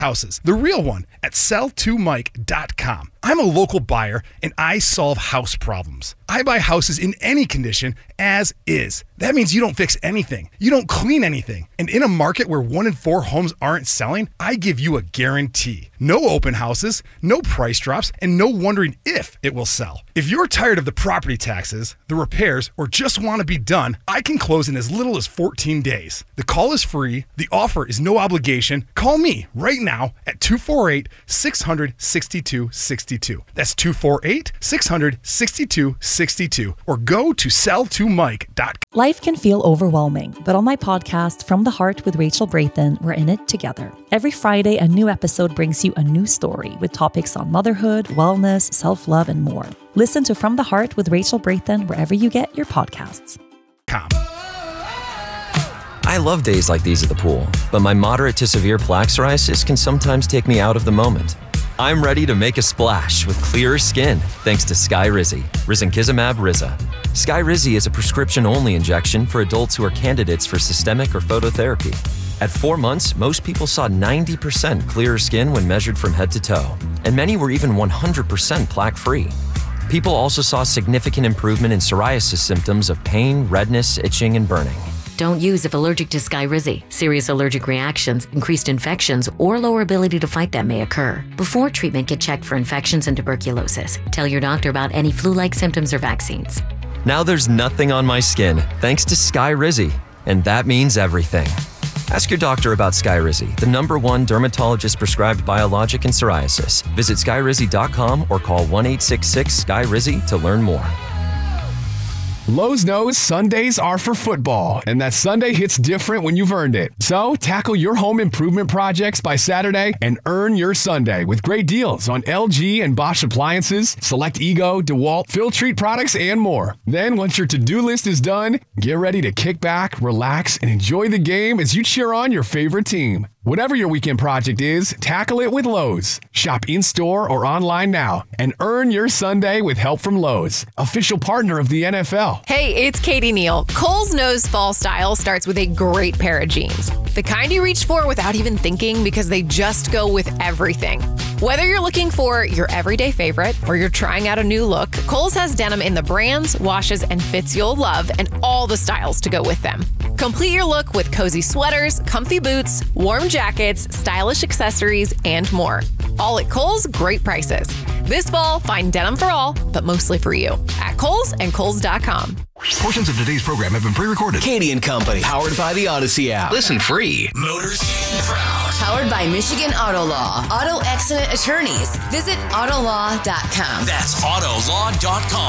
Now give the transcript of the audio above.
houses. The real one at sell2mike.com. I'm a local buyer and I solve house problems. I buy houses in any condition as is. That means you don't fix anything. You don't clean anything. And in a market where 1 in 4 homes aren't selling, I give you a guarantee. No open houses, no price drops, and no wondering if it will sell. If you're tired of the property taxes, the repairs, or just want to be done, I can close in as little as 14 days. The call is free. The offer is no obligation. Call me right now at 248-600-6262. That's 248-600-6262. Or go to sell2mike.com. Life can feel overwhelming, but on my podcast, From the Heart with Rachel Brathen, we're in it together. Every Friday, a new episode brings you a new story with topics on motherhood, wellness, self-love, and more. Listen to From the Heart with Rachel Brathen wherever you get your podcasts. I love days like these at the pool, but my moderate to severe plaque psoriasis can sometimes take me out of the moment. I'm ready to make a splash with clearer skin thanks to Skyrizi, risankizumab Riza. Skyrizi is a prescription-only injection for adults who are candidates for systemic or phototherapy. At 4 months, most people saw 90% clearer skin when measured from head to toe, and many were even 100% plaque-free. People also saw significant improvement in psoriasis symptoms of pain, redness, itching, and burning. Don't use if allergic to Skyrizi. Serious allergic reactions, increased infections, or lower ability to fight them may occur. Before treatment, get checked for infections and tuberculosis. Tell your doctor about any flu-like symptoms or vaccines. Now there's nothing on my skin thanks to Skyrizi, and that means everything. Ask your doctor about Skyrizi, the #1 dermatologist-prescribed biologic in psoriasis. Visit skyrizi.com or call 1-866-SKY-RIZI to learn more. Lowe's knows Sundays are for football, and that Sunday hits different when you've earned it. So tackle your home improvement projects by Saturday and earn your Sunday with great deals on LG and Bosch appliances, select Ego, DeWalt, Filtrete products, and more. Then once your to-do list is done, get ready to kick back, relax, and enjoy the game as you cheer on your favorite team. Whatever your weekend project is, tackle it with Lowe's. Shop in-store or online now and earn your Sunday with help from Lowe's, official partner of the NFL. Hey, it's Katie Neal. Kohl's knows fall style starts with a great pair of jeans. The kind you reach for without even thinking because they just go with everything. Whether you're looking for your everyday favorite or you're trying out a new look, Kohl's has denim in the brands, washes, and fits you'll love and all the styles to go with them. Complete your look with cozy sweaters, comfy boots, warm jackets, stylish accessories, and more. All at Kohl's, great prices. This fall, find denim for all, but mostly for you at Kohl's and Kohl's.com. Portions of today's program have been pre-recorded. Katie and Company, powered by the Odyssey app. Listen free. Motors Proud. Powered by Michigan Auto Law. Auto accident attorneys. Visit autolaw.com. That's autolaw.com.